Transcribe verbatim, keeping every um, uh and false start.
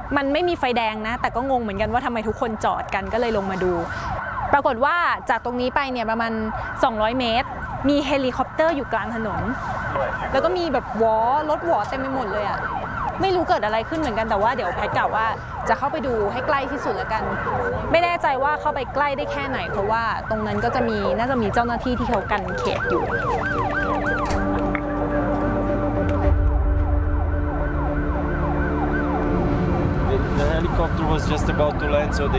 มันไม่มีไฟแดงนะแต่ก็งงเหมือนกันว่าทำไมทุกคนจอดกันก็เลยลงมาดูปรากฏว่าจากตรงนี้ไปเนี่ยประมาณสองร้อยเมตรมีเฮลิคอปเตอร์อยู่กลางถนนแล้วก็มีแบบวอรถวอเต็มไปหมดเลยอ่ะไม่รู้เกิดอะไรขึ้นเหมือนกันแต่ว่าเดี๋ยวแพทกล่าวว่าจะเข้าไปดูให้ใกล้ที่สุดแล้วกันไม่แน่ใจว่าเข้าไปใกล้ได้แค่ไหนเพราะว่าตรงนั้นก็จะมีน่าจะมีเจ้าหน้าที่ที่เขากันเขตอยู่ The helicopter was just about to land, so they